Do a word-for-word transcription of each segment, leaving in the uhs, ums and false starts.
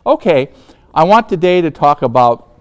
Okay, I want today to talk about,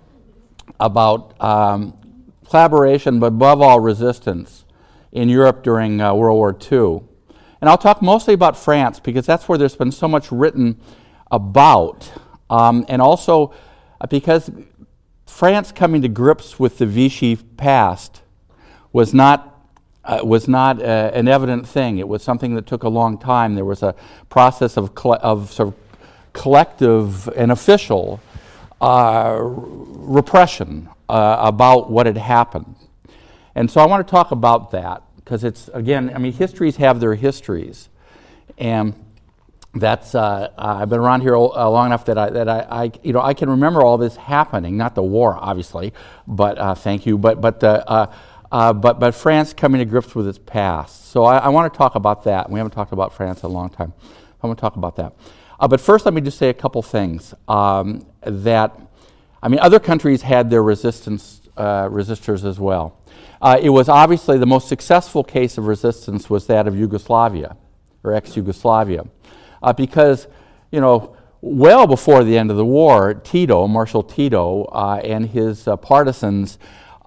about um, collaboration, but above all resistance in Europe during uh, World War Two. And I'll talk mostly about France because that's where there's been so much written about. Um, and also uh, because France coming to grips with the Vichy past was not Uh, was not uh, an evident thing. It was something that took a long time. There was a process of, coll- of sort of collective and official uh, repression uh, about what had happened. And so I want to talk about that because it's, again, I mean, histories have their histories. And that's, uh, I've been around here uh, long enough that I, that I, I, you know, I can remember all this happening, not the war, obviously, but uh, thank you, but, but uh, uh, Uh, but, but France coming to grips with its past. So I, I want to talk about that. We haven't talked about France in a long time. I want to talk about that. Uh, but first, let me just say a couple things. Um, that, I mean, other countries had their resistance uh, resistors as well. Uh, it was obviously the most successful case of resistance was that of Yugoslavia, or ex-Yugoslavia. Uh, because, you know, well before the end of the war, Tito, Marshal Tito, uh, and his uh, partisans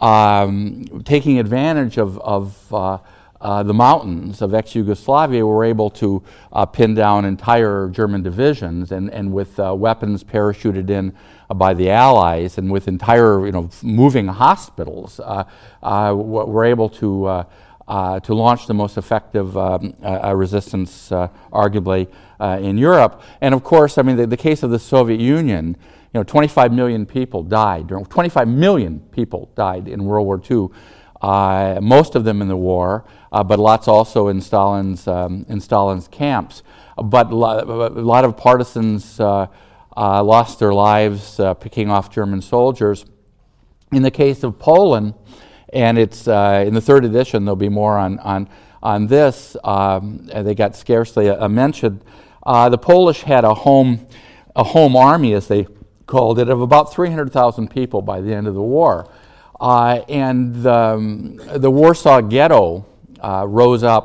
Um, taking advantage of, of uh, uh, the mountains of ex-Yugoslavia, were able to uh, pin down entire German divisions, and, and with uh, weapons parachuted in uh, by the Allies, and with entire, you know, moving hospitals, uh, uh, were able to uh, uh, to launch the most effective um, uh, resistance, uh, arguably, uh, in Europe. And of course, I mean, the, the case of the Soviet Union. You know, twenty-five million people died. twenty-five million people died in World War Two. Uh, most of them in the war, uh, but lots also in Stalin's um, in Stalin's camps. But lo- a lot of partisans uh, uh, lost their lives uh, picking off German soldiers. In the case of Poland, and it's uh, in the third edition, there'll be more on on on this. Um, they got scarcely a, a mention. Uh, the Polish had a home a home army, as they called it, of about three hundred thousand people by the end of the war. Uh, and um, the Warsaw Ghetto uh, rose up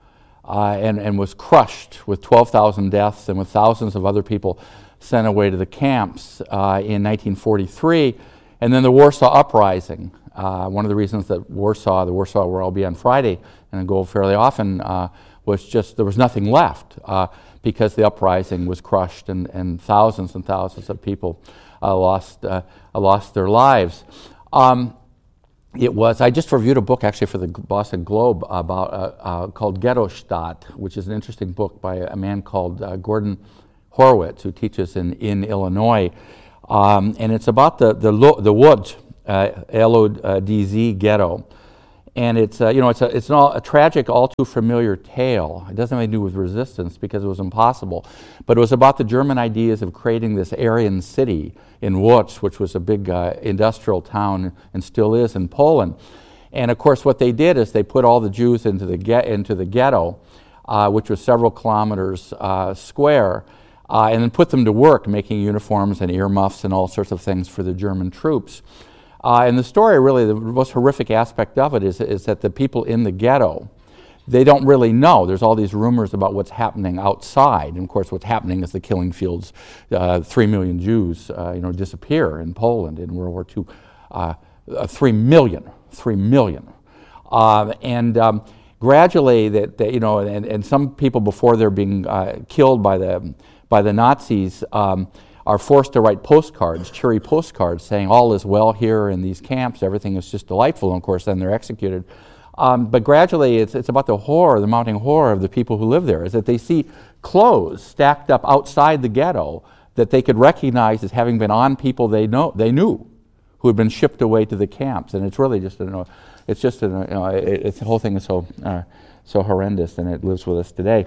uh, and, and was crushed with twelve thousand deaths and with thousands of other people sent away to the camps uh, in nineteen forty-three. And then the Warsaw Uprising, uh, one of the reasons that Warsaw, the Warsaw where I'll be on Friday and I go fairly often, uh, was just there was nothing left. Uh, because the uprising was crushed and, and thousands and thousands of people uh, lost uh, lost their lives. Um, it was, I just reviewed a book actually for the Boston Globe about uh, uh, called Ghetto Staat, which is an interesting book by a man called uh, Gordon Horowitz, who teaches in, in Illinois. Um, and it's about the, the, the Łódź, uh, L O D Z ghetto. And it's, uh, you know, it's, a, it's an all, a tragic, all too familiar tale. It doesn't have anything to do with resistance because it was impossible. But it was about the German ideas of creating this Aryan city in Łódź, which was a big uh, industrial town and still is in Poland. And of course, what they did is they put all the Jews into the, get, into the ghetto, uh, which was several kilometers uh, square, uh, and then put them to work making uniforms and earmuffs and all sorts of things for the German troops. Uh, and the story, really, the most horrific aspect of it is, is that the people in the ghetto, they don't really know. There's all these rumors about what's happening outside. And of course, what's happening is the killing fields. Uh, three million Jews, uh, you know, disappear in Poland in World War Two. Uh, uh, three million, three million. Uh, and um, gradually, that, that you know, and, and some people before they're being uh, killed by the by the Nazis. Um, are forced to write postcards, cheery postcards, saying all is well here in these camps, everything is just delightful, and of course then they're executed. Um, but gradually it's, it's about the horror, the mounting horror of the people who live there, is that they see clothes stacked up outside the ghetto that they could recognize as having been on people they know they knew, who had been shipped away to the camps. And it's really just, you know, it's just, you know, it, it's, the whole thing is so, uh, so horrendous, and it lives with us today.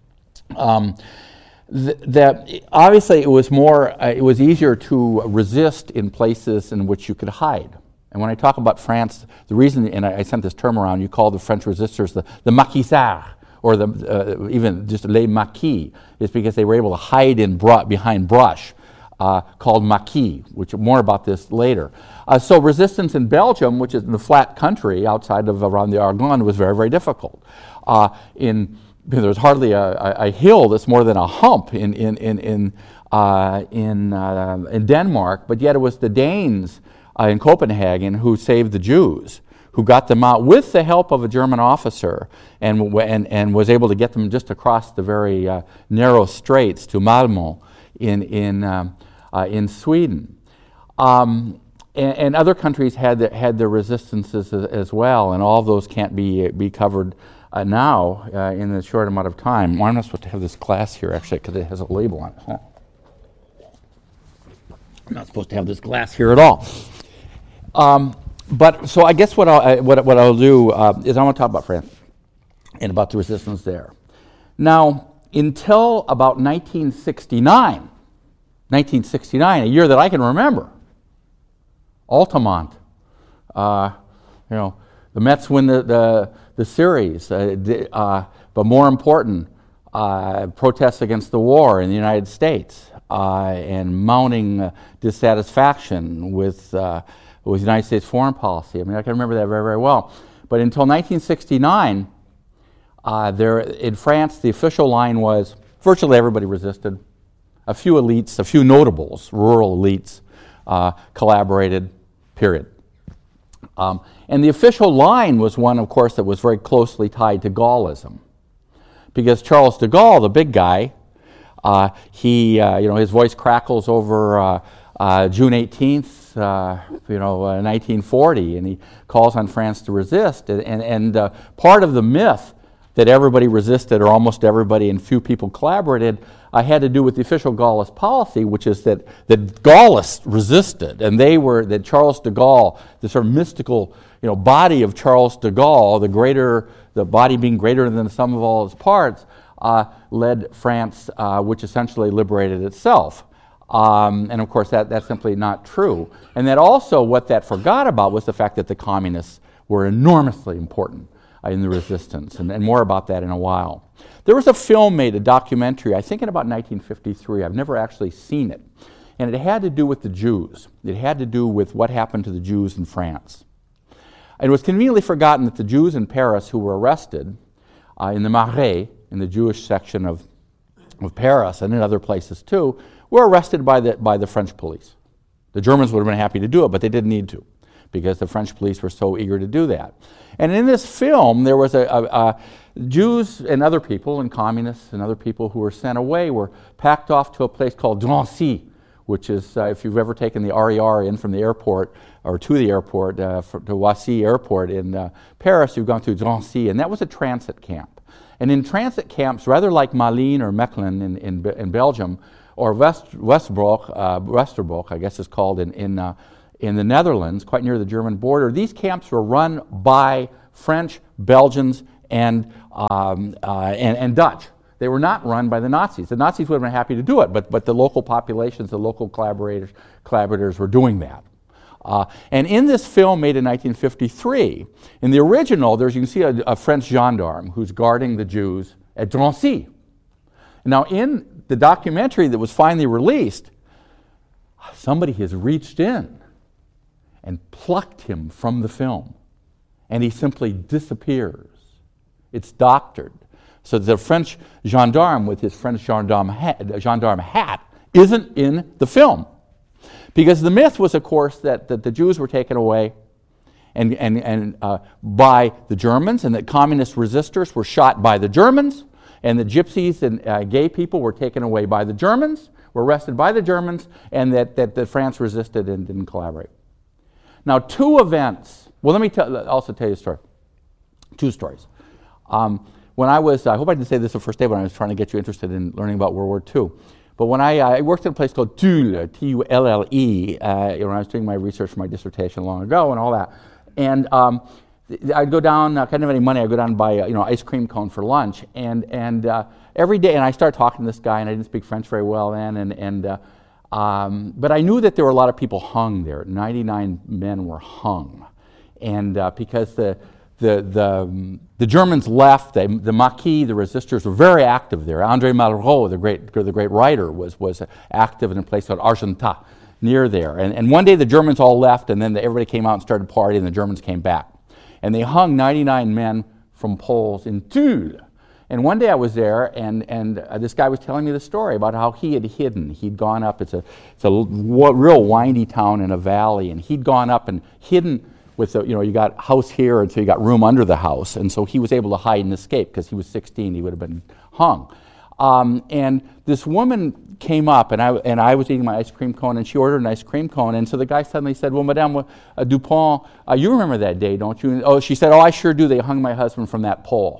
Um, Th- that obviously it was more, uh, it was easier to resist in places in which you could hide. And when I talk about France, the reason, and I, I sent this term around, you call the French resistors the, the maquisards, or the, uh, even just les maquis, is because they were able to hide in br- behind brush, uh, called maquis, which more about this later. Uh, so resistance in Belgium, which is in the flat country outside of around the Argonne, was very, very difficult. Uh, in there's hardly a, a, a hill that's more than a hump in in in in uh, in, uh, in Denmark, but yet it was the Danes uh, in Copenhagen who saved the Jews, who got them out with the help of a German officer, and and and was able to get them just across the very uh, narrow straits to Malmö in in um, uh, in Sweden. Um, and, and other countries had the, had their resistances as, as well, and all of those can't be be covered Uh, now, uh, in the short amount of time. Well, I'm not supposed to have this glass here, actually, because it has a label on it. Huh? I'm not supposed to have this glass here at all. Um, but, so I guess what I'll, uh, what, what I'll do uh, is I want to talk about France and about the resistance there. Now, until about nineteen sixty-nine, nineteen sixty-nine, a year that I can remember, Altamont, uh, you know, the Mets win the, the the series, uh, uh, but more important, uh, protests against the war in the United States uh, and mounting uh, dissatisfaction with uh, with United States foreign policy. I mean, I can remember that very, very well. But until nineteen sixty-nine, uh, there in France, the official line was virtually everybody resisted. A few elites, a few notables, rural elites, uh, collaborated. Period. Um, and the official line was one, of course, that was very closely tied to Gaullism, because Charles de Gaulle, the big guy, uh, he, uh, you know, his voice crackles over uh, uh, June eighteenth, uh, you know, uh, nineteen forty, and he calls on France to resist. And, and, and uh, part of the myth that everybody resisted, or almost everybody, and few people collaborated, I had to do with the official Gaullist policy, which is that that Gaullists resisted, and they were that Charles de Gaulle, the sort of mystical, you know, body of Charles de Gaulle, the greater, the body being greater than the sum of all its parts, uh, led France, uh, which essentially liberated itself. Um, and of course, that that's simply not true. And that also, what that forgot about was the fact that the communists were enormously important in the resistance, and, and more about that in a while. There was a film made, a documentary, I think in about nineteen fifty-three. I've never actually seen it. And it had to do with the Jews. It had to do with what happened to the Jews in France. And it was conveniently forgotten that the Jews in Paris who were arrested uh, in the Marais, in the Jewish section of, of Paris, and in other places too, were arrested by the, by the French police. The Germans would have been happy to do it, but they didn't need to, because the French police were so eager to do that. And in this film, there was a, a, a Jews and other people, and communists and other people who were sent away, were packed off to a place called Drancy, which is, uh, if you've ever taken the R E R in from the airport, or to the airport, uh, for, to Roissy Airport in uh, Paris, you've gone to Drancy, and that was a transit camp. And in transit camps, rather like Malines or Mechelen in, in, in Belgium, or West, Westbroek, uh, Westerbroek, I guess it's called in, in uh, in the Netherlands, quite near the German border, these camps were run by French, Belgians, and, um, uh, and, and Dutch. They were not run by the Nazis. The Nazis would have been happy to do it, but, but the local populations, the local collaborators, collaborators were doing that. Uh, and in this film made in nineteen fifty-three, in the original, there's, you can see a, a French gendarme who's guarding the Jews at Drancy. Now, in the documentary that was finally released, somebody has reached in and plucked him from the film, and he simply disappears. It's doctored. So the French gendarme with his French gendarme hat, gendarme hat isn't in the film. Because the myth was, of course, that, that the Jews were taken away and, and, and uh, by the Germans, and that communist resistors were shot by the Germans, and the gypsies and uh, gay people were taken away by the Germans, were arrested by the Germans, and that, that, that France resisted and didn't collaborate. Now, two events. Well, let me tell, also tell you a story. Two stories. Um, when I was, I hope I didn't say this the first day when I was trying to get you interested in learning about World War Two. But when I, I worked at a place called Tulle, T U L L E, uh, when I was doing my research for my dissertation long ago and all that. And um, I'd go down, uh, kind of any money, I'd go down and buy a, you know, ice cream cone for lunch. And, and uh, every day, and I started talking to this guy, and I didn't speak French very well then, and, and uh, Um, but I knew that there were a lot of people hung there. ninety-nine men were hung. And uh, because the, the, the, the Germans left, they, the Maquis, the resistors, were very active there. André Malraux, the great, the great writer, was, was active in a place called Argentat, near there. And, and one day the Germans all left, and then the, everybody came out and started partying, and the Germans came back. And they hung ninety-nine men from poles in Tulle. And one day I was there, and, and uh, this guy was telling me the story about how he had hidden. He'd gone up, it's a, it's a w- real windy town in a valley, and he'd gone up and hidden with, the, you know, you got house here, and so you got room under the house, and so he was able to hide and escape because he was sixteen, he would have been hung. Um, and this woman came up, and I, and I was eating my ice cream cone, and she ordered an ice cream cone, and so the guy suddenly said, well, Madame uh, Dupont, uh, you remember that day, don't you? And, oh, she said, oh, I sure do, they hung my husband from that pole.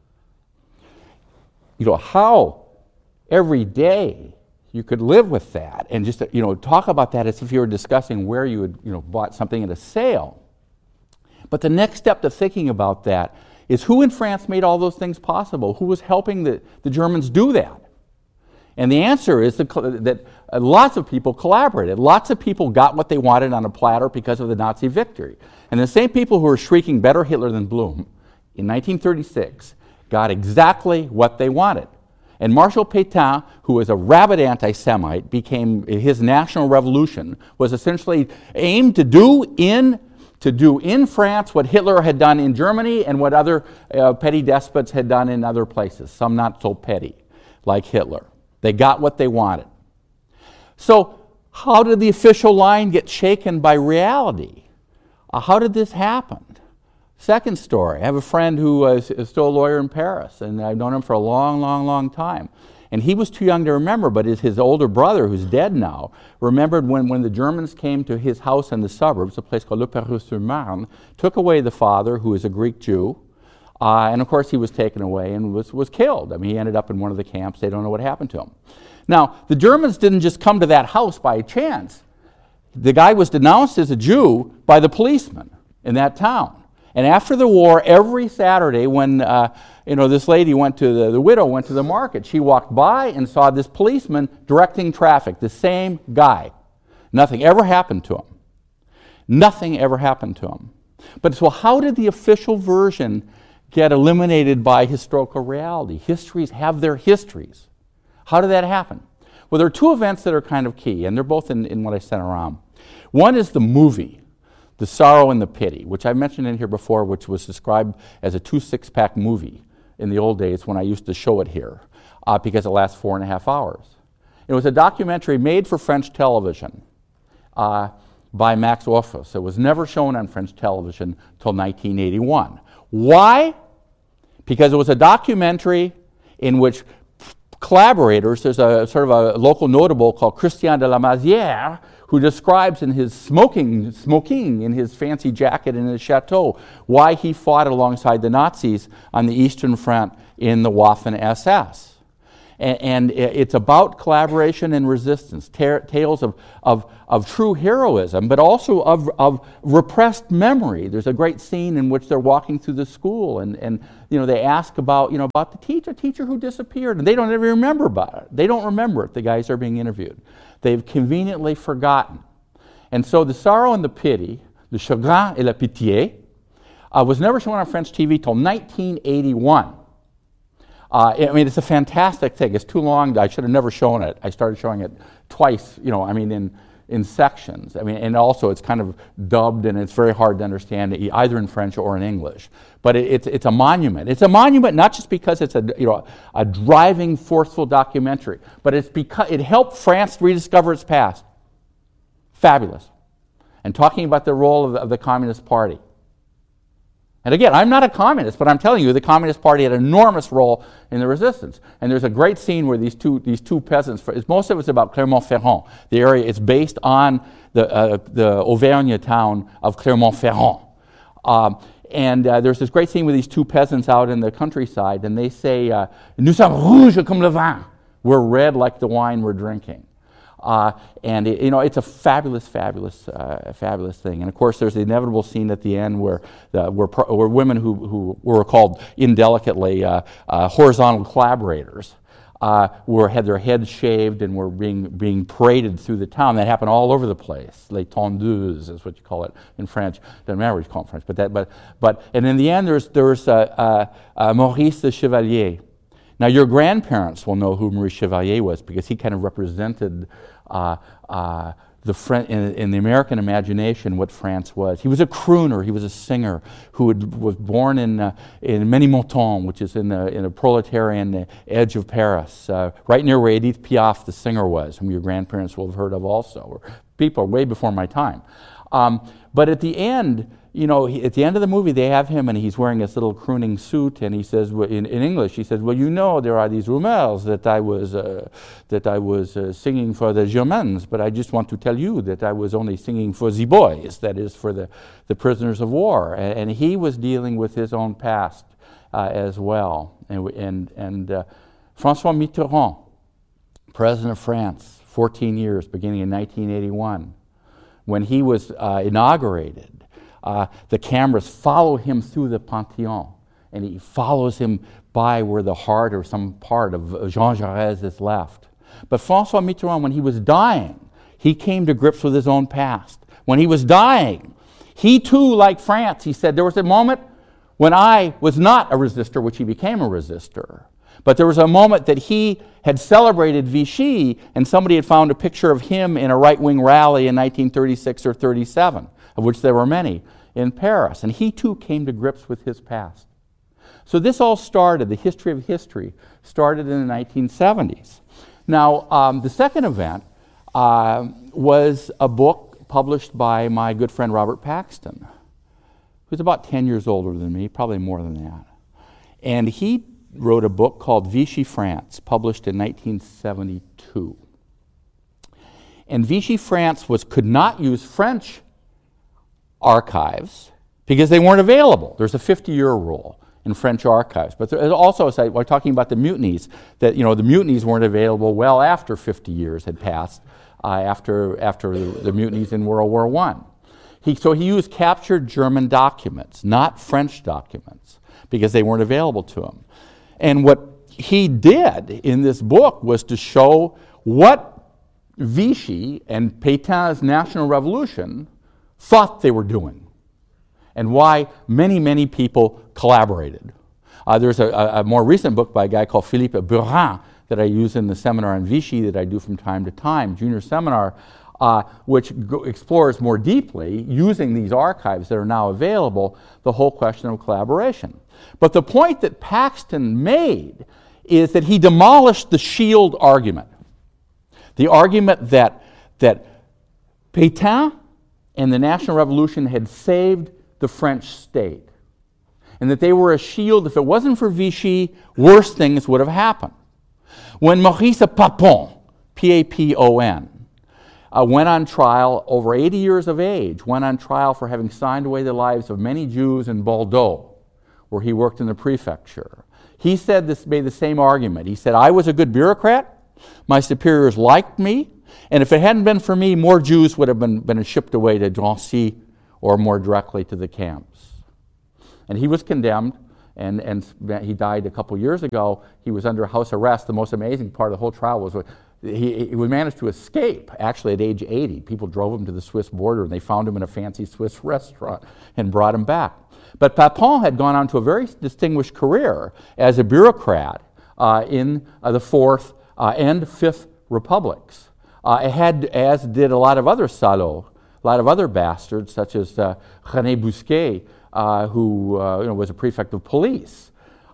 You know, how every day you could live with that and just, you know, talk about that as if you were discussing where you had, you know, bought something at a sale. But the next step to thinking about that is who in France made all those things possible? Who was helping the, the Germans do that? And the answer is that, that uh, lots of people collaborated. Lots of people got what they wanted on a platter because of the Nazi victory. And the same people who were shrieking, better Hitler than Blum, in nineteen thirty-six, got exactly what they wanted. And Marshal Pétain, who was a rabid anti-Semite, became, his national revolution was essentially aimed to do in, to do in France what Hitler had done in Germany and what other uh, petty despots had done in other places, some not so petty, like Hitler. They got what they wanted. So how did the official line get shaken by reality? Uh, how did this happen? Second story, I have a friend who is, is still a lawyer in Paris, and I've known him for a long, long, long time. And he was too young to remember, but his, his older brother, who's dead now, remembered when, when the Germans came to his house in the suburbs, a place called Le Perreux-sur-Marne, took away the father, who is a Greek Jew, uh, and of course he was taken away and was, was killed. I mean, he ended up in one of the camps. They don't know what happened to him. Now, the Germans didn't just come to that house by chance. The guy was denounced as a Jew by the policeman in that town. And after the war, every Saturday when uh, you know, this lady went to, the, the widow went to the market, she walked by and saw this policeman directing traffic, the same guy. Nothing ever happened to him. Nothing ever happened to him. But so how did the official version get eliminated by historical reality? Histories have their histories. How did that happen? Well, there are two events that are kind of key, and they're both in, in what I sent around. One is the movie, The Sorrow and the Pity, which I mentioned in here before, which was described as a two six-pack movie in the old days when I used to show it here, uh, because it lasts four and a half hours. It was a documentary made for French television uh, by Max Ophüls. It was never shown on French television until nineteen eighty-one. Why? Because it was a documentary in which collaborators, there's a sort of a local notable called Christian de la Mazière, who describes in his smoking, smoking in his fancy jacket in his chateau why he fought alongside the Nazis on the Eastern Front in the Waffen S S. And, and it's about collaboration and resistance, ta- tales of, of, of true heroism, but also of, of repressed memory. There's a great scene in which they're walking through the school, and, and you know, they ask about, you know, about the teacher, teacher who disappeared, and they don't ever remember about it. They don't remember it, the guys are being interviewed. They've conveniently forgotten. And so The Sorrow and the Pity, Le Chagrin et la Pitié, uh, was never shown on French T V till nineteen eighty-one. Uh, I mean, it's a fantastic thing. It's too long. I should have never shown it. I started showing it twice, you know, I mean, in, in sections. I mean, and also it's kind of dubbed, and it's very hard to understand either in French or in English. But it, it's, it's a monument. It's a monument not just because it's a, you know, a driving, forceful documentary, but it's because it helped France rediscover its past. Fabulous. And talking about the role of the, of the Communist Party. And again, I'm not a communist, but I'm telling you, the Communist Party had an enormous role in the resistance. And there's a great scene where these two these two peasants, most of it's about Clermont-Ferrand. The area is based on the uh, the Auvergne town of Clermont-Ferrand. Um, and uh, there's this great scene with these two peasants out in the countryside, and they say, uh, "Nous sommes rouges comme le vin." We're red like the wine we're drinking. Uh, and it, you know, it's a fabulous, fabulous, uh, fabulous thing. And of course, there's the inevitable scene at the end where the, where, pro, where women who, who were called indelicately uh, uh, horizontal collaborators uh, were had their heads shaved and were being being paraded through the town. That happened all over the place. Les tondeuses is what you call it in French. Doesn't matter what you call it in French, but that, but but and in the end, there's there's uh, uh, uh, Maurice the Chevalier. Now, your grandparents will know who Maurice Chevalier was because he kind of represented uh, uh, the Fran- in, in the American imagination what France was. He was a crooner. He was a singer who had, was born in uh, in Ménilmontant, which is in the in a proletarian edge of Paris, uh, right near where Edith Piaf, the singer, was, whom your grandparents will have heard of also, or people way before my time. Um, but at the end, you know, he, at the end of the movie, they have him, and he's wearing this little crooning suit, and he says, in, in English, he says, "Well, you know, there are these rumors that I was uh, that I was uh, singing for the Germans, but I just want to tell you that I was only singing for the boys, that is, for the, the prisoners of war." And, and he was dealing with his own past uh, as well. And and, and uh, François Mitterrand, president of France, fourteen years, beginning in nineteen eighty-one, when he was uh, inaugurated. Uh, the cameras follow him through the Panthéon, and he follows him by where the heart or some part of Jean Jaurès is left. But François Mitterrand, when he was dying, he came to grips with his own past. When he was dying, he too, like France, he said, there was a moment when I was not a resistor, which he became a resistor. But there was a moment that he had celebrated Vichy, and somebody had found a picture of him in a right-wing rally in nineteen thirty-six or thirty-seven, of which there were many, in Paris. And he too came to grips with his past. So this all started, the history of history, started in the nineteen seventies. Now, um, the second event uh, was a book published by my good friend Robert Paxton, who's about ten years older than me, probably more than that. And he wrote a book called Vichy France, published in nineteen seventy-two. And Vichy France was could not use French archives because they weren't available. There's a fifty-year rule in French archives. But there's also, we're talking about the mutinies, that you know the mutinies weren't available well after fifty years had passed, uh, after, after the, the mutinies in World War One. He, so he used captured German documents, not French documents, because they weren't available to him. And what he did in this book was to show what Vichy and Pétain's National Revolution thought they were doing, and why many, many people collaborated. Uh, there's a, a more recent book by a guy called Philippe Burin that I use in the seminar on Vichy that I do from time to time, junior seminar, uh, which go explores more deeply, using these archives that are now available, the whole question of collaboration. But the point that Paxton made is that he demolished the shield argument. The argument that, that Pétain and the National Revolution had saved the French state, and that they were a shield. If it wasn't for Vichy, worse things would have happened. When Maurice Papon, P A P O N, uh, went on trial, over eighty years of age, went on trial for having signed away the lives of many Jews in Bordeaux, where he worked in the prefecture. He said this, made the same argument. He said, I was a good bureaucrat, my superiors liked me, and if it hadn't been for me, more Jews would have been, been shipped away to Drancy or more directly to the camps. And he was condemned, and, and he died a couple years ago. He was under house arrest. The most amazing part of the whole trial was he, he managed to escape, actually at age eighty. People drove him to the Swiss border, and they found him in a fancy Swiss restaurant and brought him back. But Papon had gone on to a very distinguished career as a bureaucrat uh, in uh, the Fourth uh, and Fifth Republics. Uh, had, as did a lot of other salauds, a lot of other bastards, such as uh, René Bousquet, uh, who uh, you know, was a prefect of police.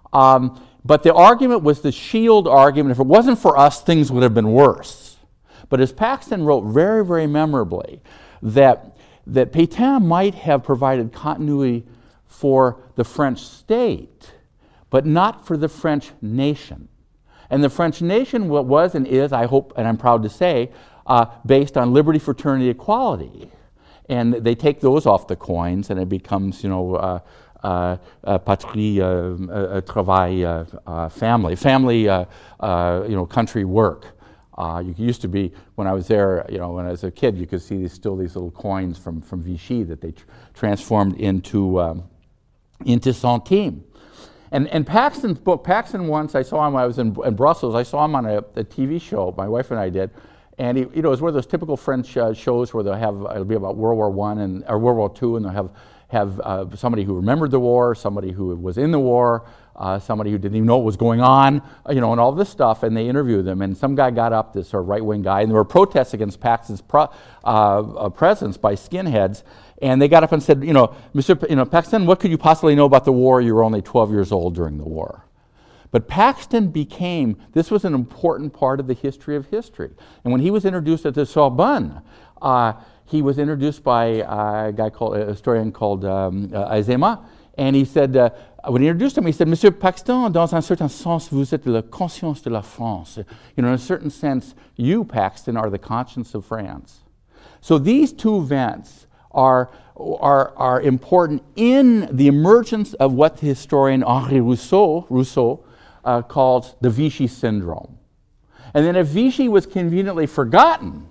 Um, but the argument was the shield argument. If it wasn't for us, things would have been worse. But as Paxton wrote very, very memorably, that, that Pétain might have provided continuity for the French state, but not for the French nation. And the French nation was and is, I hope, and I'm proud to say, uh, based on liberty, fraternity, equality. And they take those off the coins, and it becomes, you know, uh, uh, uh, patrie, uh, uh, travail, uh, uh, family, family, uh, uh, you know, country, work. Uh, you used to be, when I was there, you know, when I was a kid, you could see these, still these little coins from, from Vichy that they tr transformed into, um, into centimes. And, and Paxton's book, Paxton once, I saw him when I was in, in Brussels, I saw him on a, a T V show, my wife and I did, and he, you know, it was one of those typical French uh, shows where they'll have, it'll be about World War One and or World War Two, and they'll have, have uh, somebody who remembered the war, somebody who was in the war, uh, somebody who didn't even know what was going on, you know, and all this stuff, and they interviewed them. And some guy got up, this sort of right-wing guy, and there were protests against Paxton's pro, uh, uh, presence by skinheads, and they got up and said, you know, Mister P- you know, Paxton, what could you possibly know about the war? You were only twelve years old during the war. But Paxton became, this was an important part of the history of history. And when he was introduced at the Sorbonne, uh, he was introduced by uh, a guy called, a historian called um, uh, Azema, and he said, uh, when he introduced him, he said, Monsieur Paxton, dans un certain sens, vous êtes la conscience de la France. You know, in a certain sense, you, Paxton, are the conscience of France. So these two events are, are, are important in the emergence of what the historian Henri Rousseau, Rousseau uh, calls the Vichy syndrome. And then if Vichy was conveniently forgotten,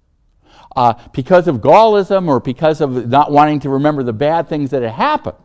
Uh, because of Gaullism or because of not wanting to remember the bad things that had happened,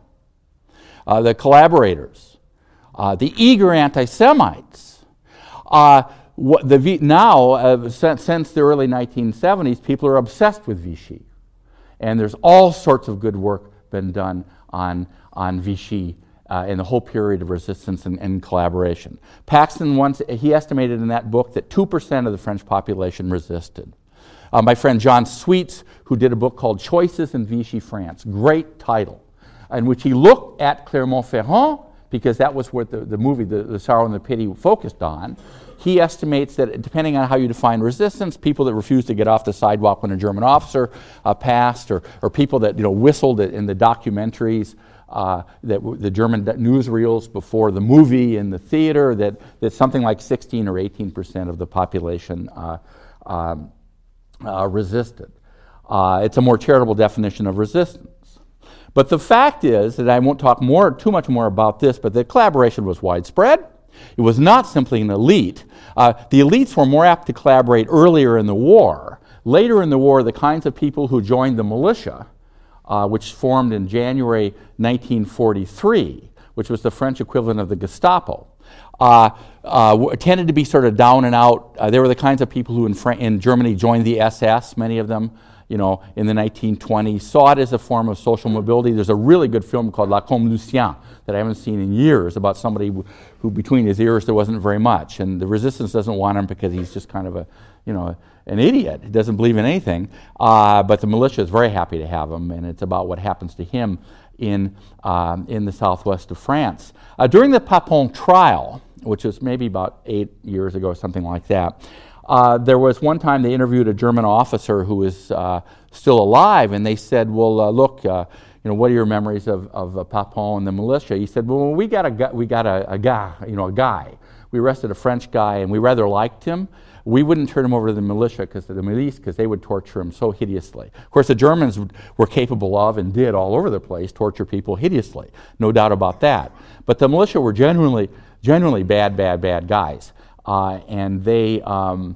uh, the collaborators, uh, the eager anti-Semites. Uh, what the v- now, uh, since, since the early nineteen seventies, people are obsessed with Vichy. And there's all sorts of good work been done on, on Vichy uh, in the whole period of resistance and, and collaboration. Paxton once, he estimated in that book that two percent of the French population resisted. Uh, my friend John Sweets, who did a book called Choices in Vichy France, great title, in which he looked at Clermont-Ferrand, because that was what the, the movie, the, the Sorrow and the Pity, focused on. He estimates that depending on how you define resistance, people that refused to get off the sidewalk when a German officer uh, passed, or, or people that you know whistled in the documentaries, uh, that w- the German newsreels before the movie in the theater, that, that something like sixteen or eighteen percent of the population uh, um, Uh, resisted. Uh, it's a more charitable definition of resistance. But the fact is that I won't talk more, too much more about this, but the collaboration was widespread. It was not simply an elite. Uh, the elites were more apt to collaborate earlier in the war. Later in the war, the kinds of people who joined the militia, uh, which formed in January nineteen forty-three, which was the French equivalent of the Gestapo, Uh, uh, tended to be sort of down and out. Uh, they were the kinds of people who in, Fran- in Germany joined the S S, many of them, you know, in the nineteen twenties, saw it as a form of social mobility. There's a really good film called La Combe Lucien that I haven't seen in years about somebody who, who between his ears there wasn't very much. And the resistance doesn't want him because he's just kind of a, you know, an idiot. He doesn't believe in anything. Uh, but the militia is very happy to have him, and it's about what happens to him in, um, in the southwest of France. Uh, during the Papon trial, which was maybe about eight years ago or something like that, uh, there was one time they interviewed a German officer who was uh, still alive, and they said, well, uh, look, uh, you know, what are your memories of, of uh, Papon and the militia? He said, well, we got a gu- we got a, a guy, you know, a guy. We arrested a French guy, and we rather liked him. We wouldn't turn him over to the militia, because the milice, because they would torture him so hideously. Of course, the Germans were capable of and did all over the place torture people hideously, no doubt about that. But the militia were genuinely, genuinely bad, bad, bad guys, uh, and they, um,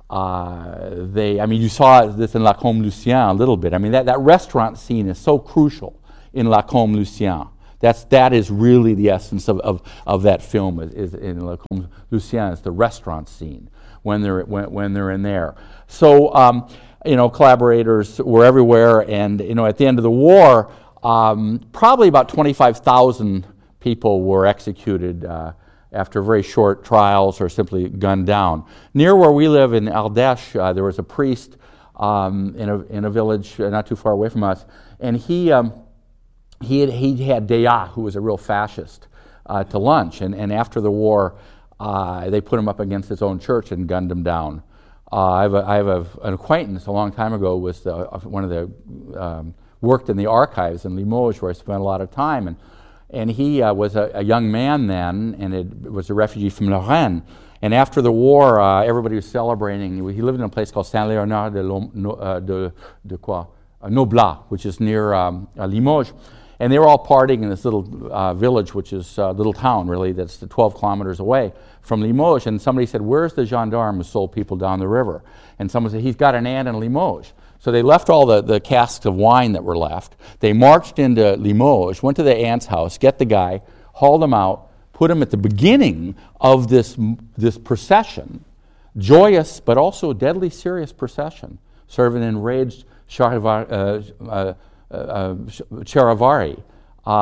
uh, they. I mean, you saw this in La Combe Lucien a little bit. I mean, that, that restaurant scene is so crucial in La Combe Lucien. That's that is really the essence of of, of that film. Is, is in La Combe Lucien is the restaurant scene when they're when, when they're in there. So um, you know, collaborators were everywhere, and you know, at the end of the war, um, probably about twenty-five thousand people were executed uh, after very short trials or simply gunned down. Near where we live in Ardèche, uh, there was a priest um, in a in a village not too far away from us, and he um, he had he had Deat, who was a real fascist, uh, to lunch, and and after the war, uh, they put him up against his own church and gunned him down. Uh, I have, a, I have a, an acquaintance a long time ago was the, one of the um, worked in the archives in Limoges, where I spent a lot of time, and and he uh, was a, a young man then, and it was a refugee from Lorraine. And after the war, uh, everybody was celebrating. He lived in a place called Saint-Léonard de, uh, de, de quoi? Uh, Noblat, which is near um, uh, Limoges. And they were all partying in this little uh, village, which is a uh, little town, really, that's twelve kilometers away from Limoges. And somebody said, where's the gendarme who sold people down the river? And someone said, he's got an aunt in Limoges. So they left all the, the casks of wine that were left. They marched into Limoges, went to the aunt's house, get the guy, hauled him out, put him at the beginning of this, this procession, joyous but also deadly serious procession, sort of an enraged Charivari, uh, uh, uh, Charivari. Uh,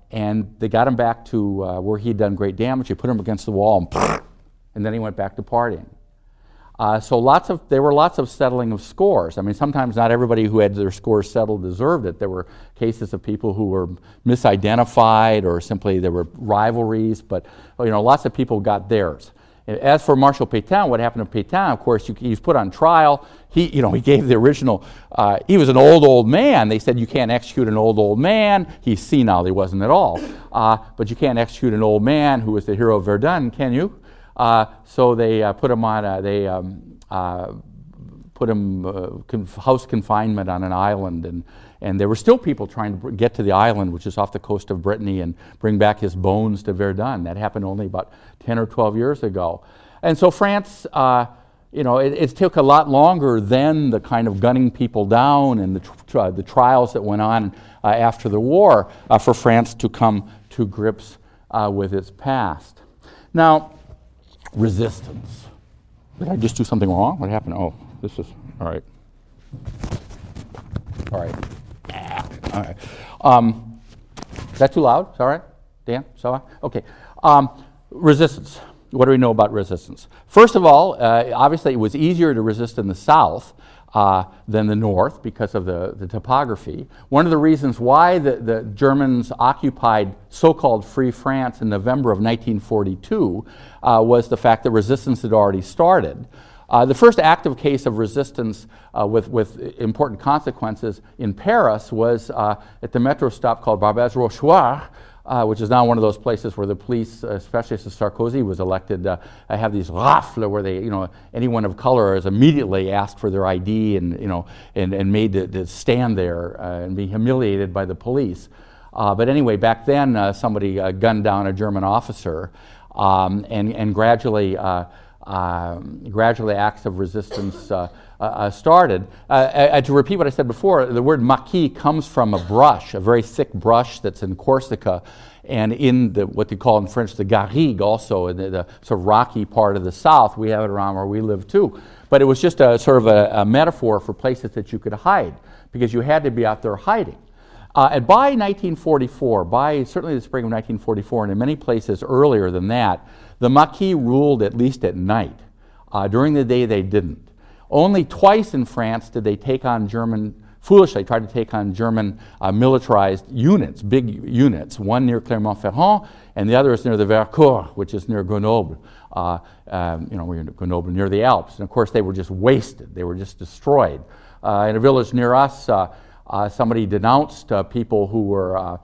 and they got him back to uh, where he'd done great damage. They put him against the wall, and, and then he went back to partying. Uh, so lots of there were lots of settling of scores. I mean, sometimes not everybody who had their scores settled deserved it. There were cases of people who were misidentified, or simply there were rivalries. But you know, lots of people got theirs. As for Marshal Pétain, what happened to Pétain? Of course, you, he was put on trial. He, you know, he gave the original. Uh, he was an old, old man. They said you can't execute an old, old man. He's senile. He wasn't at all. Uh, but you can't execute an old man who was the hero of Verdun, can you? Uh, so they uh, put him on. A, they um, uh, put him uh, conf- house confinement on an island, and and there were still people trying to get to the island, which is off the coast of Brittany, and bring back his bones to Verdun. That happened only about ten or twelve years ago, and so France. Uh, You know, it, it took a lot longer than the kind of gunning people down and the, tr- the trials that went on uh, after the war uh, for France to come to grips uh, with its past. Now, resistance. Did I just do something wrong? What happened? Oh, this is, all right. All right. All right. Um, is that too loud? Is that all right? Dan? So, okay. Um, resistance. What do we know about resistance? First of all, uh, obviously it was easier to resist in the south uh, than the north because of the, the topography. One of the reasons why the, the Germans occupied so-called Free France in November of nineteen forty-two uh, was the fact that resistance had already started. Uh, the first active case of resistance uh, with, with important consequences in Paris was uh, at the metro stop called Barbès-Rochefoucauld, Uh, which is now one of those places where the police, uh, especially since Sarkozy was elected, uh, have these rafles where they, you know, anyone of color is immediately asked for their I D and, you know, and, and made to, to stand there uh, and be humiliated by the police. Uh, but anyway, back then uh, somebody uh, gunned down a German officer, um, and and gradually, uh, uh, gradually acts of resistance Uh, Uh, started. Uh, uh, to repeat what I said before, the word maquis comes from a brush, a very thick brush that's in Corsica, and in the what they call in French the garrigue, also in the, the sort of rocky part of the south. We have it around where we live too. But it was just a sort of a, a metaphor for places that you could hide, because you had to be out there hiding. Uh, and by nineteen forty-four, by certainly the spring of nineteen forty-four, and in many places earlier than that, the maquis ruled at least at night. Uh, during the day, they didn't. Only twice in France did they take on German, foolishly tried to take on German uh, militarized units, big units, one near Clermont-Ferrand and the other is near the Vercors, which is near Grenoble, uh, um, you know, we're in Grenoble, near the Alps. And of course they were just wasted, they were just destroyed. Uh, in a village near us, uh, uh, somebody denounced uh, people who were uh,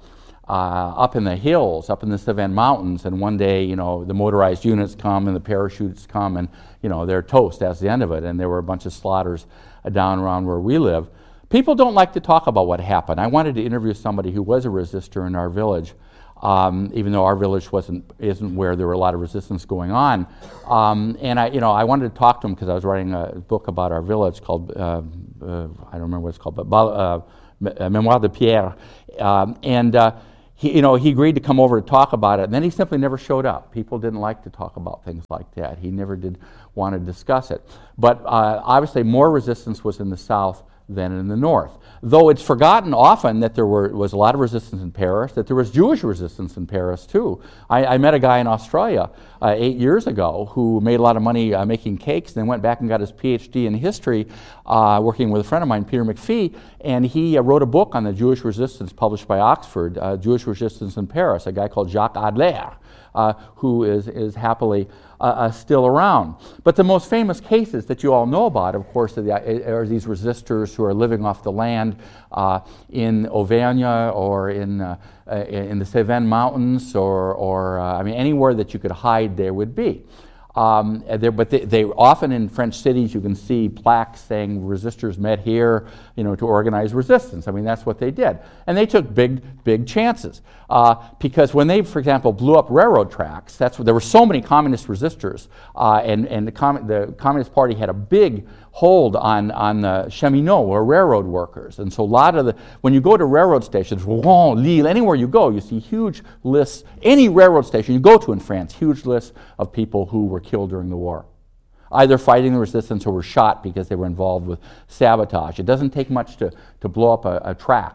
Uh, up in the hills, up in the Cevennes Mountains, and one day, you know, the motorized units come and the parachutes come, and you know they're toast. That's the end of it. And there were a bunch of slaughters uh, down around where we live. People don't like to talk about what happened. I wanted to interview somebody who was a resistor in our village, um, even though our village wasn't isn't where there were a lot of resistance going on. Um, and I, you know, I wanted to talk to him because I was writing a book about our village called uh, uh, I don't remember what it's called, but uh, Mémoire de Pierre, um, and. Uh, He, you know, he agreed to come over to talk about it, and then he simply never showed up. People didn't like to talk about things like that. He never did want to discuss it. But uh, obviously more resistance was in the south than in the north. Though it's forgotten often that there were, was a lot of resistance in Paris, that there was Jewish resistance in Paris too. I, I met a guy in Australia uh, eight years ago who made a lot of money uh, making cakes, and then went back and got his P H D in history, uh, working with a friend of mine, Peter McPhee, and he uh, wrote a book on the Jewish resistance published by Oxford, uh, Jewish Resistance in Paris, a guy called Jacques Adler, uh, who is, is happily uh, uh, still around. But the most famous cases that you all know about, of course, are, the, are these resistors who are living off the land uh, in Auvergne or in, uh, in the Cevennes Mountains, or, or uh, I mean, anywhere that you could hide there would be. Um, there, but they, they often in French cities you can see plaques saying resistors met here, you know, to organize resistance. I mean, that's what they did, and they took big, big chances uh, because when they, for example, blew up railroad tracks, that's what, there were so many communist resistors, uh, and and the, Com- the Communist Party had a big hold on on the cheminots, or railroad workers, and so a lot of the when you go to railroad stations, Rouen, Lille, anywhere you go, you see huge lists. Any railroad station you go to in France, huge lists of people who were killed during the war, either fighting the resistance or were shot because they were involved with sabotage. It doesn't take much to, to blow up a, a track.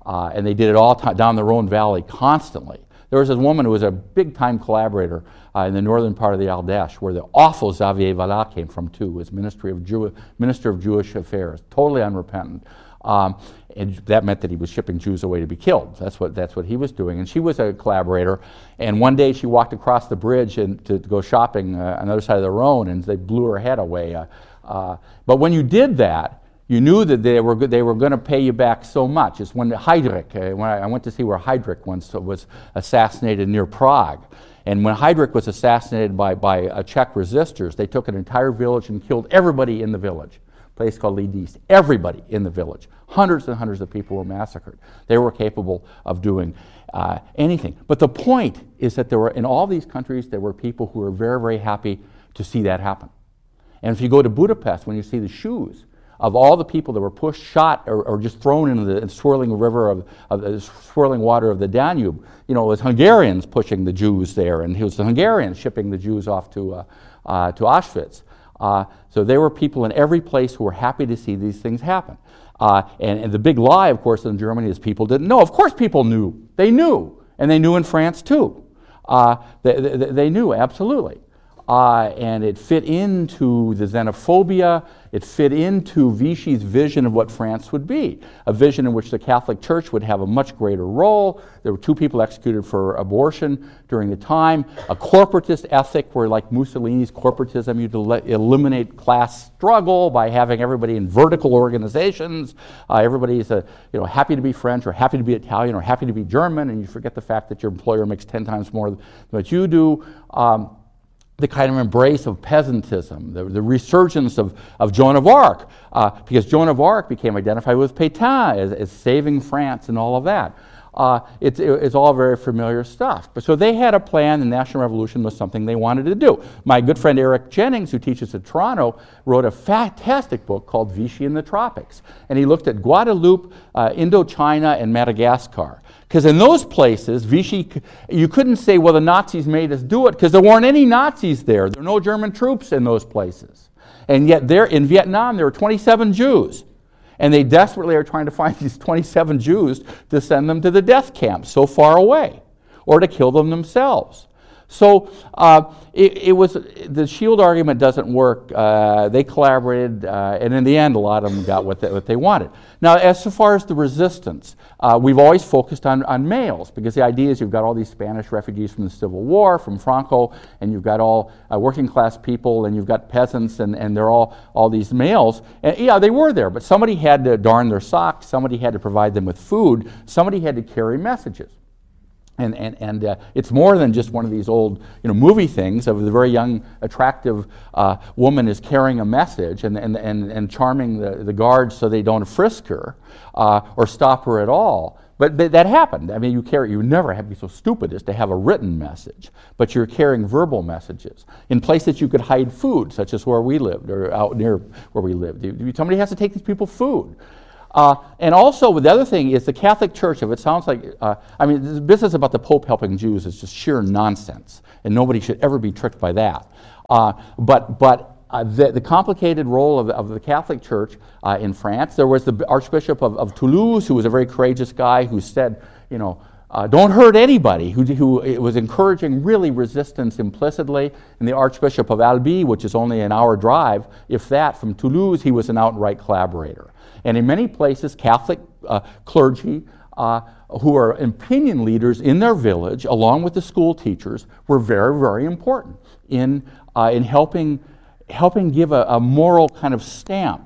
Uh, and they did it all t- down the Rhone Valley constantly. There was this woman who was a big-time collaborator uh, in the northern part of the Ardèche, where the awful Xavier Vallat came from too, as Ministry of Jew- Minister of Jewish Affairs, totally unrepentant. Um, and that meant that he was shipping Jews away to be killed. That's what that's what he was doing. And she was a collaborator. And one day she walked across the bridge and to, to go shopping uh, on the other side of the Rhone, and they blew her head away. Uh, uh, but when you did that, you knew that they were they were going to pay you back so much. It's when Heydrich, uh, when I, I went to see where Heydrich once was assassinated near Prague. And when Heydrich was assassinated by, by uh, Czech resistors, they took an entire village and killed everybody in the village. A place called Lidíš. Everybody in the village. Hundreds and hundreds of people were massacred. They were capable of doing uh, anything. But the point is that there were, in all these countries, there were people who were very, very happy to see that happen. And if you go to Budapest, when you see the shoes of all the people that were pushed, shot, or, or just thrown into the swirling river of, of the swirling water of the Danube, you know, it was Hungarians pushing the Jews there, and it was the Hungarians shipping the Jews off to uh, uh, to Auschwitz. Uh, so there were people in every place who were happy to see these things happen. Uh, and, and the big lie, of course, in Germany is people didn't know. Of course people knew. They knew. And they knew in France, too. Uh, they, they, they knew, absolutely. Uh, and it fit into the xenophobia. It fit into Vichy's vision of what France would be, a vision in which the Catholic Church would have a much greater role. There were two people executed for abortion during the time, a corporatist ethic where, like Mussolini's corporatism, you'd el- eliminate class struggle by having everybody in vertical organizations. Uh, everybody's uh, you know, happy to be French or happy to be Italian or happy to be German, and you forget the fact that your employer makes ten times more than what you do. Um, the kind of embrace of peasantism, the, the resurgence of, of Joan of Arc, uh, because Joan of Arc became identified with Pétain as, as saving France and all of that. Uh, it's, it's all very familiar stuff. But so they had a plan. The National Revolution was something they wanted to do. My good friend Eric Jennings, who teaches at Toronto, wrote a fantastic book called Vichy in the Tropics. And he looked at Guadeloupe, uh, Indochina, and Madagascar. Because in those places, Vichy, you couldn't say, well, the Nazis made us do it, because there weren't any Nazis there. There were no German troops in those places. And yet there, in Vietnam, there were twenty-seven Jews. And they desperately are trying to find these twenty-seven Jews to send them to the death camps so far away, or to kill them themselves. So uh, it, it was, the shield argument doesn't work. Uh, they collaborated, uh, and in the end, a lot of them got what they, what they wanted. Now, as so far as the resistance, uh, we've always focused on, on males, because the idea is you've got all these Spanish refugees from the Civil War, from Franco, and you've got all uh, working class people, and you've got peasants, and, and they're all, all these males. And yeah, they were there, but somebody had to darn their socks, somebody had to provide them with food, somebody had to carry messages. And, and, and uh, it's more than just one of these old you know, movie things of the very young, attractive uh, woman is carrying a message and, and, and, and charming the, the guards so they don't frisk her uh, or stop her at all. But th- that happened. I mean, you carry, you never have to be so stupid as to have a written message, but you're carrying verbal messages in places you could hide food, such as where we lived or out near where we lived. Somebody has to take these people food. Uh, and also, the other thing is the Catholic Church, if it sounds like, uh, I mean, this business about the Pope helping Jews is just sheer nonsense, and nobody should ever be tricked by that. Uh, but but uh, the, the complicated role of, of the Catholic Church uh, in France, there was the Archbishop of, of Toulouse, who was a very courageous guy, who said, you know, Uh, don't hurt anybody, who, who was encouraging really resistance implicitly. And the Archbishop of Albi, which is only an hour drive, if that, from Toulouse, he was an outright collaborator. And in many places, Catholic uh, clergy, uh, who are opinion leaders in their village, along with the school teachers, were very, very important in, uh, in helping, helping give a, a moral kind of stamp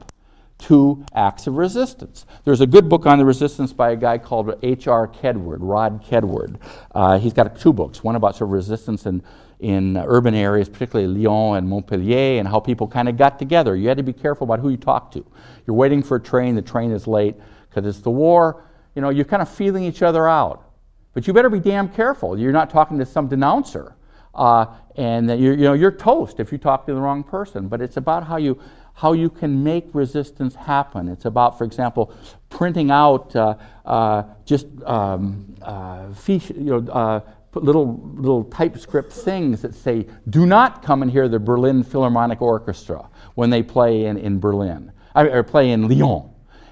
to acts of resistance. There's a good book on the resistance by a guy called H R Kedward, Rod Kedward. Uh, he's got two books, one about sort of resistance in, in urban areas, particularly Lyon and Montpellier, and how people kind of got together. You had to be careful about who you talk to. You're waiting for a train, the train is late, because it's the war. You know, you're kind of feeling each other out. But you better be damn careful. You're not talking to some denouncer. Uh, and you're, you know, you're toast if you talk to the wrong person. But it's about how you how you can make resistance happen. It's about, for example, printing out uh, uh, just um, uh, fiche, you know, uh, little little typescript things that say, "Do not come and hear the Berlin Philharmonic Orchestra when they play in, in Berlin, I, or play in Lyon."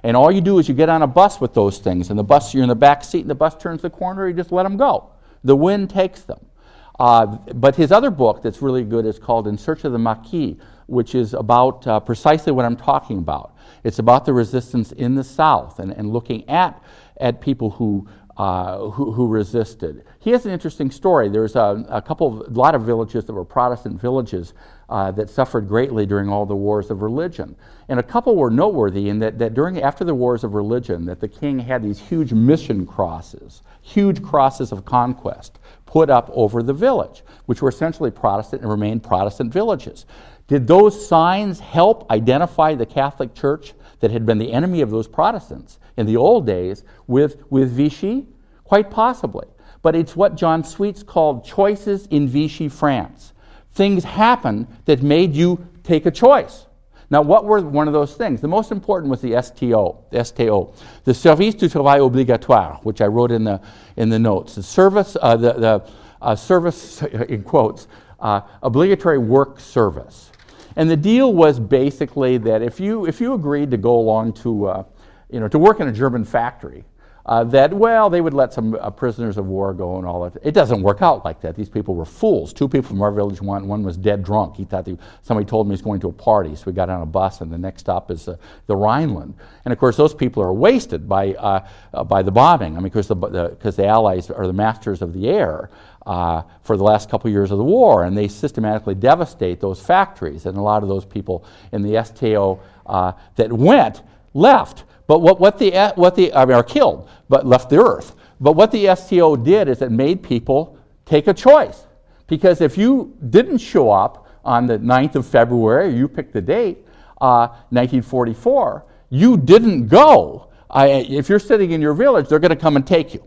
And all you do is you get on a bus with those things, and the bus, you're in the back seat, and the bus turns the corner, you just let them go. The wind takes them. Uh, but his other book that's really good is called In Search of the Maquis, which is about uh, precisely what I'm talking about. It's about the resistance in the South and, and looking at, at people who, uh, who, who resisted. He has an interesting story. There's a, a couple, of, a lot of villages that were Protestant villages uh, that suffered greatly during all the wars of religion. And a couple were noteworthy in that, that during, after the wars of religion, that the king had these huge mission crosses, huge crosses of conquest, put up over the village, which were essentially Protestant and remained Protestant villages. Did those signs help identify the Catholic Church that had been the enemy of those Protestants in the old days with, with Vichy? Quite possibly. But it's what John Sweets called choices in Vichy France. Things happened that made you take a choice. Now, what were one of those things? The most important was the S T O, the S T O, the Service du Travail Obligatoire, which I wrote in the in the notes. The service, uh, the, the uh, service in quotes, uh, obligatory work service. And the deal was basically that if you if you agreed to go along to uh, you know to work in a German factory, uh, that well they would let some uh, prisoners of war go and all that. It doesn't work out like that. These people were fools. Two people from our village, one one was dead drunk. He thought they, somebody told him he's going to a party, so we got on a bus, and the next stop is uh, the Rhineland. And of course, those people are wasted by uh, uh, by the bombing. I mean, because the because the, the Allies are the masters of the air. Uh, for the last couple of years of the war, and they systematically devastate those factories, and a lot of those people in the S T O uh, that went left. But what, what the what the I mean, are killed, but left the earth. But what the S T O did is it made people take a choice, because if you didn't show up on the ninth of February, you picked the date, uh, nineteen forty-four, you didn't go. I, if you're sitting in your village, they're going to come and take you.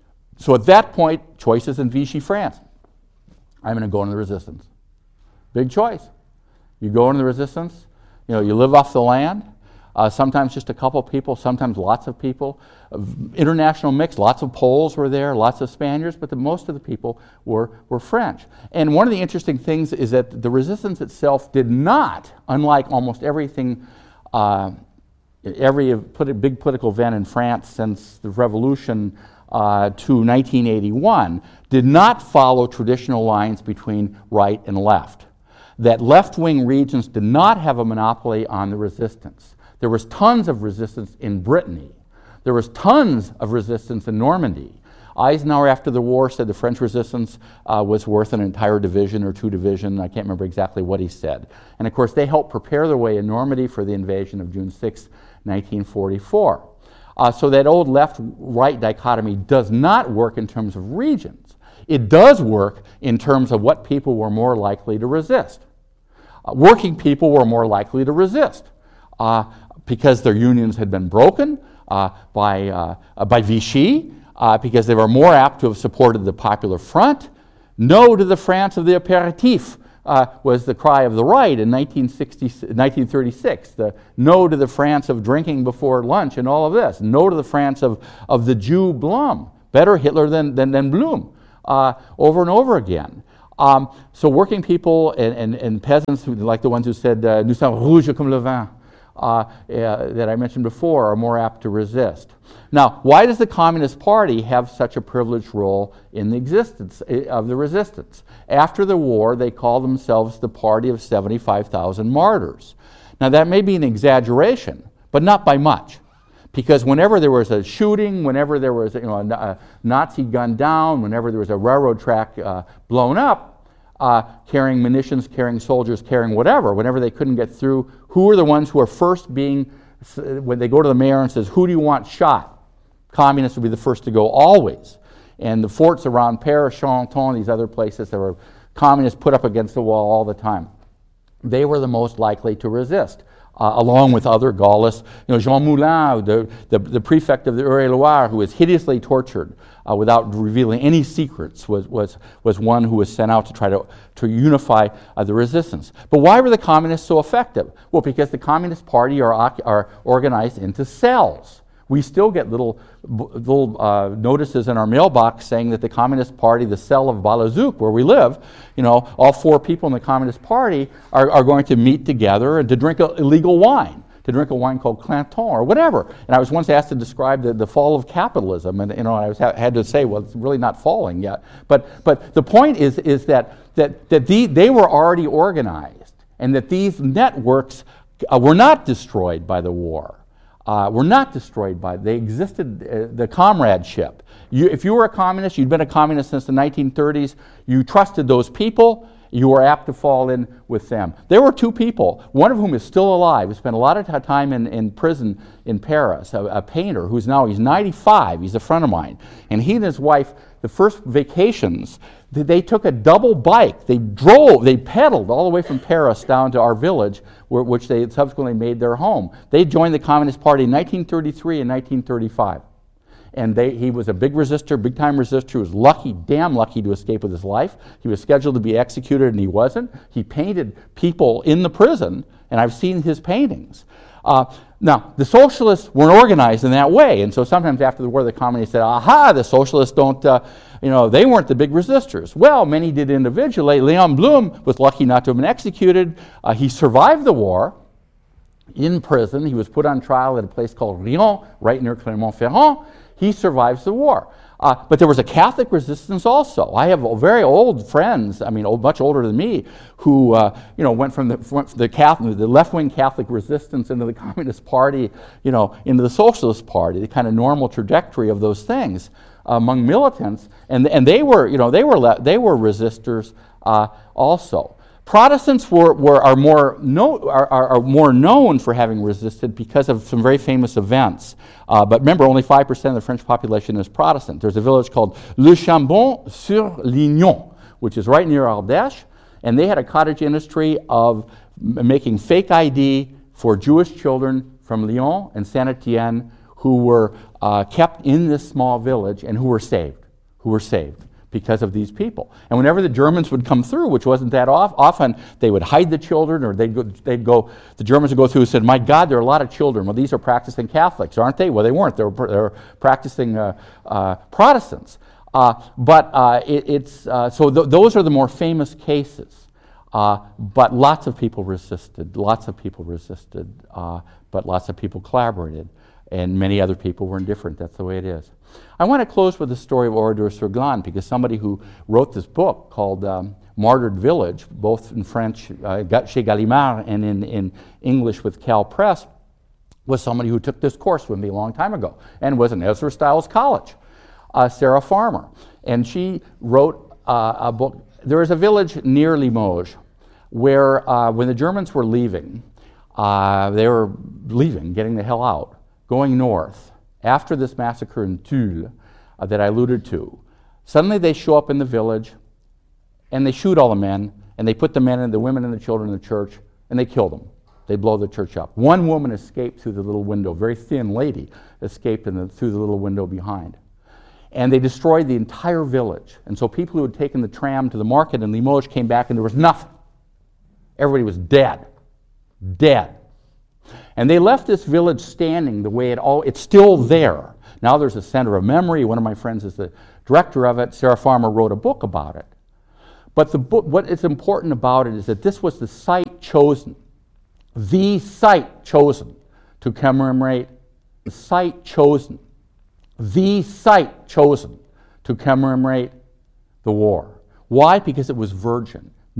So at that point, choices in Vichy France. I'm going to go into the resistance. Big choice. You go into the resistance, you know, you live off the land, uh, sometimes just a couple people, sometimes lots of people. Uh, international mix, lots of Poles were there, lots of Spaniards, but the, most of the people were, were French. And one of the interesting things is that the resistance itself did not, unlike almost everything, uh, every big political event in France since the Revolution Uh, to nineteen eighty-one, did not follow traditional lines between right and left. That left-wing regions did not have a monopoly on the resistance. There was tons of resistance in Brittany. There was tons of resistance in Normandy. Eisenhower, after the war, said the French resistance uh, was worth an entire division or two divisions. I can't remember exactly what he said. And of course, they helped prepare their way in Normandy for the invasion of June sixth, nineteen forty-four. Uh, so that old left-right dichotomy does not work in terms of regions. It does work in terms of what people were more likely to resist. Uh, working people were more likely to resist uh, because their unions had been broken uh, by, uh, uh, by Vichy, uh, because they were more apt to have supported the Popular Front. No to the France of the apéritif uh, was the cry of the right in nineteen thirty-six. The no to the France of drinking before lunch and all of this. No to the France of, of the Jew Blum. Better Hitler than, than, than Blum. Uh, over and over again. Um, so working people and, and, and peasants, who, like the ones who said, uh, nous sommes rouges comme le vin, uh, uh, that I mentioned before, are more apt to resist. Now, why does the Communist Party have such a privileged role in the existence of the resistance? After the war, they call themselves the party of seventy-five thousand martyrs. Now, that may be an exaggeration, but not by much. Because whenever there was a shooting, whenever there was you know, a, a Nazi gunned down, whenever there was a railroad track uh, blown up, uh, carrying munitions, carrying soldiers, carrying whatever, whenever they couldn't get through, who are the ones who are first being, when they go to the mayor and says, who do you want shot? Communists would be the first to go, always. And the forts around Paris, Charenton, these other places, there were communists put up against the wall all the time. They were the most likely to resist. Uh, along with other Gaullists, you know, Jean Moulin, the, the, the prefect of the Eure-et-Loire, who was hideously tortured uh, without revealing any secrets, was, was, was one who was sent out to try to, to unify uh, the resistance. But why were the communists so effective? Well, because the Communist Party are, are organized into cells. We still get little, little uh, notices in our mailbox saying that the Communist Party, the cell of Balazouk, where we live, you know, all four people in the Communist Party are, are going to meet together and to drink illegal wine, to to drink a wine called Clanton or whatever. And I was once asked to describe the, the fall of capitalism, and you know, I was ha- had to say, well, it's really not falling yet. But but the point is is that that that the, they were already organized, and that these networks uh, were not destroyed by the war. Uh, were not destroyed by, they existed, uh, the comradeship. You, if you were a communist, you'd been a communist since the nineteen thirties, you trusted those people, you were apt to fall in with them. There were two people, one of whom is still alive, who spent a lot of t- time in, in prison in Paris, a, a painter who's now, he's ninety-five, he's a friend of mine. And he and his wife, the first vacations, they, they took a double bike, they drove, they pedaled all the way from Paris down to our village, where, which they subsequently made their home. They joined the Communist Party in nineteen thirty-three and nineteen thirty-five. And they, he was a big resistor, big-time resistor. He was lucky, damn lucky to escape with his life. He was scheduled to be executed, and he wasn't. He painted people in the prison, and I've seen his paintings. Uh, now, the socialists weren't organized in that way, and so sometimes after the war, the communists said, aha, the socialists don't, uh, you know, they weren't the big resistors. Well, many did individually. Léon Blum was lucky not to have been executed. Uh, he survived the war in prison. He was put on trial at a place called Riom, right near Clermont-Ferrand. He survives the war. Uh, but there was a Catholic resistance also. I have very old friends, I mean, old, much older than me, who uh, you know went from the, went from the Catholic, the left-wing Catholic resistance into the Communist Party, you know, into the Socialist Party, the kind of normal trajectory of those things among militants, and and they were, you know, they were le- they were resistors uh, also. Protestants were, were are more know, are, are, are more known for having resisted because of some very famous events. Uh, but remember, only five percent of the French population is Protestant. There's a village called Le Chambon-sur-Lignon, which is right near Ardèche, and they had a cottage industry of m- making fake I D for Jewish children from Lyon and Saint-Étienne who were uh, kept in this small village and who were saved, who were saved. Because of these people. And whenever the Germans would come through, which wasn't that off, often, they would hide the children, or they'd go, they'd go, the Germans would go through and said, my God, there are a lot of children. Well, these are practicing Catholics, aren't they? Well, they weren't. They were, they were practicing uh, uh, Protestants. Uh, but uh, it, it's, uh, so th- those are the more famous cases. Uh, but lots of people resisted, lots of people resisted, uh, but lots of people collaborated. And many other people were indifferent. That's the way it is. I want to close with the story of Oradour-sur-Glane, because somebody who wrote this book called um, Martyred Village, both in French, uh, chez Gallimard, and in, in English with Cal Press, was somebody who took this course with me a long time ago, and was in Ezra Stiles College, uh, Sarah Farmer. And she wrote uh, a book. There is a village near Limoges where uh, when the Germans were leaving, uh, they were leaving, getting the hell out, going north, after this massacre in Tulle uh, that I alluded to. Suddenly they show up in the village, and they shoot all the men, and they put the men and the women and the children in the church, and they kill them. They blow the church up. One woman escaped through the little window, very thin lady, escaped in the, through the little window behind. And they destroyed the entire village. And so people who had taken the tram to the market in Limoges came back, and there was nothing. Everybody was dead. Dead. And they left this village standing the way it all, it's still there. Now there's a center of memory. One of my friends is the director of it. Sarah Farmer wrote a book about it. But the book, what is important about it is that this was the site chosen, the site chosen to commemorate, the site chosen, the site chosen to commemorate the war. Why? Because it was virgin.